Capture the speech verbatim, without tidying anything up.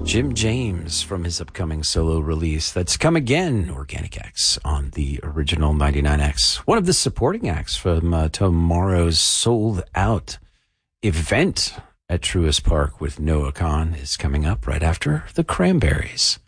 Jim James from his upcoming solo release that's Come Again, Organic X, on the original ninety-nine X. One of the supporting acts from uh, tomorrow's sold out event at Truist Park with Noah Kahn is coming up right after the Cranberries.